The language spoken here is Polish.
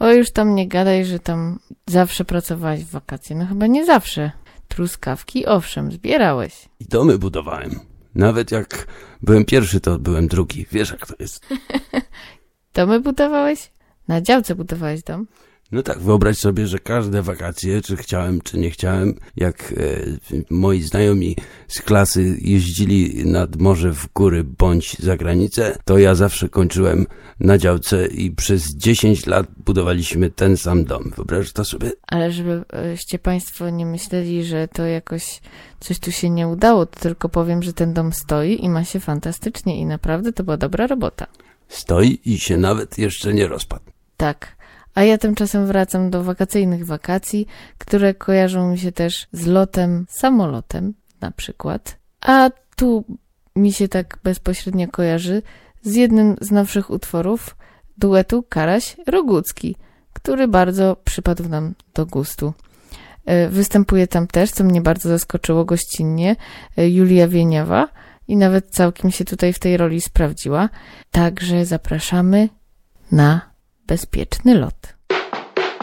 O, już tam nie gadaj, że tam zawsze pracowałeś w wakacje. No chyba nie zawsze. Truskawki, owszem, zbierałeś. I domy budowałem. Nawet jak byłem pierwszy, to byłem drugi. Wiesz, jak to jest. Domy budowałeś? Na działce budowałeś dom? No tak, wyobraź sobie, że każde wakacje, czy chciałem, czy nie chciałem, jak moi znajomi z klasy jeździli nad morze w góry bądź za granicę, to ja zawsze kończyłem na działce i przez 10 lat budowaliśmy ten sam dom. Wyobraź to sobie? Ale żebyście państwo nie myśleli, że to jakoś coś tu się nie udało, to tylko powiem, że ten dom stoi i ma się fantastycznie i naprawdę to była dobra robota. Stoi i się nawet jeszcze nie rozpadł. Tak. A ja tymczasem wracam do wakacyjnych wakacji, które kojarzą mi się też z lotem samolotem na przykład. A tu mi się tak bezpośrednio kojarzy z jednym z nowszych utworów duetu Karaś-Rogucki, który bardzo przypadł nam do gustu. Występuje tam też, co mnie bardzo zaskoczyło gościnnie, Julia Wieniawa i nawet całkiem się tutaj w tej roli sprawdziła. Także zapraszamy na bezpieczny lot.